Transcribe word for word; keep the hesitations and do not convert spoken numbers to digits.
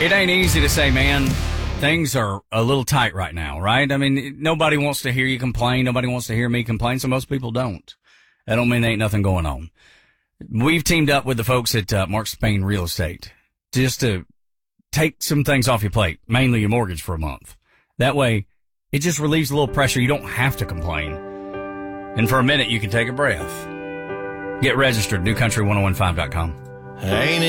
It ain't easy to say, man. Things are a little tight right now, right? I mean, nobody wants to hear you complain. Nobody wants to hear me complain, so most people don't. That don't mean there ain't nothing going on. We've teamed up with the folks at uh, Mark Spain Real Estate just to take some things off your plate, mainly your mortgage for a month. That way, it just relieves a little pressure. You don't have to complain. And for a minute, you can take a breath. Get registered, new country ten fifteen dot com. Ain't it